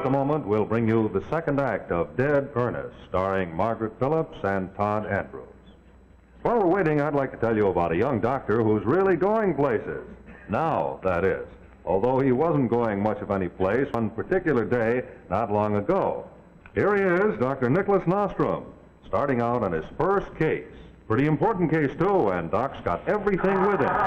a moment, we'll bring you the second act of Dead Earnest, starring Margaret Phillips and Todd Andrews. While we're waiting, I'd like to tell you about a young doctor who's really going places. Now, that is. Although he wasn't going much of any place one particular day not long ago. Here he is, Dr. Nicholas Nostrom, starting out on his first case. Pretty important case, too, and Doc's got everything with him.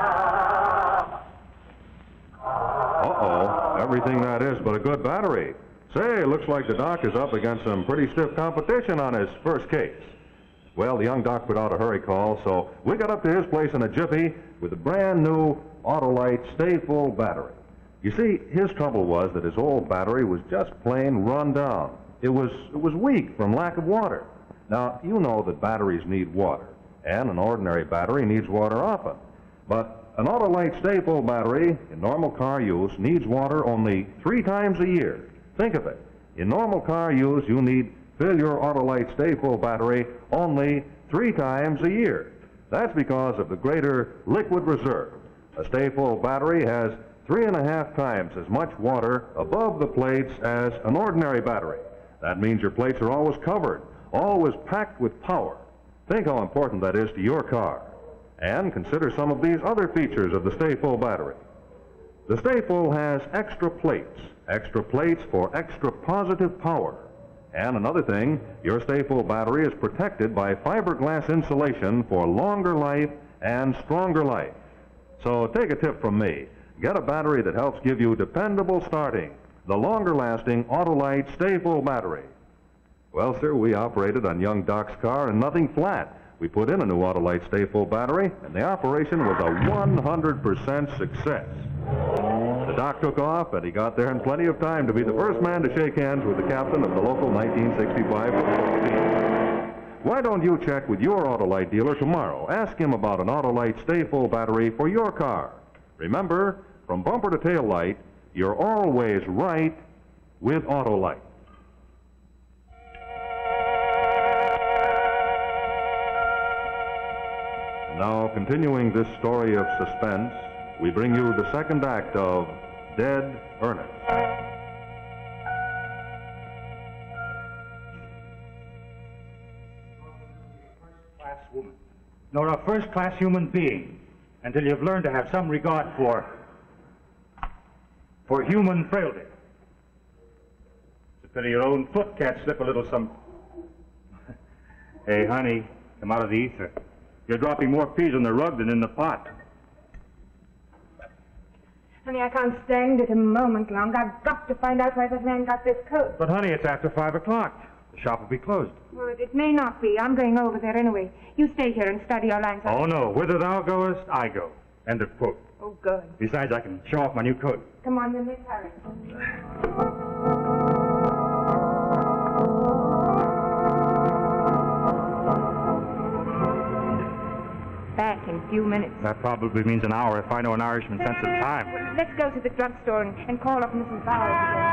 Uh-oh, everything that is but a good battery. Say, looks like the Doc is up against some pretty stiff competition on his first case. Well, the young Doc put out a hurry call, so we got up to his place in a jiffy with a brand new Autolite Stay Full battery. You see, his trouble was that his old battery was just plain run down. It was weak from lack of water. Now, you know that batteries need water, and an ordinary battery needs water often. But an Autolite Stay Full battery in normal car use needs water only 3 times a year. Think of it. In normal car use, you need fill your Autolite Stay Full battery only 3 times a year. That's because of the greater liquid reserve. A Stay Full battery has 3.5 times as much water above the plates as an ordinary battery. That means your plates are always covered, always packed with power. Think how important that is to your car. And consider some of these other features of the Stay Full battery. The Stay Full has extra plates for extra positive power. And another thing, your Stay Full battery is protected by fiberglass insulation for longer life and stronger life. So take a tip from me. Get a battery that helps give you dependable starting, the longer-lasting Autolite Stay Full battery. Well, sir, we operated on young Doc's car and nothing flat. We put in a new Autolite Stay Full battery, and the operation was a 100% success. The Doc took off, and he got there in plenty of time to be the first man to shake hands with the captain of the local 1965 football team. Why don't you check with your Autolite dealer tomorrow? Ask him about an Autolite Stay Full battery for your car. Remember, from bumper to tail light, you're always right with Autolite. Now, continuing this story of suspense, we bring you the second act of Dead Earnest. First-class woman, nor a first-class human being, until you've learned to have some regard for human frailty. It's a pity your own foot can't slip a little some... Hey, honey, come out of the ether. You're dropping more peas on the rug than in the pot. Honey, I can't stand it a moment longer. I've got to find out where this man got this coat. But, honey, it's after 5 o'clock. The shop will be closed. Well, it may not be. I'm going over there anyway. You stay here and study your lines. Oh, no. Whither thou goest, I go. End of quote. Oh, good. Besides, I can show off my new coat. Come on, then, let's hurry. Back in a few minutes. That probably means an hour if I know an Irishman's sense of time. Let's go to the drugstore and call up Mrs. Bowers again.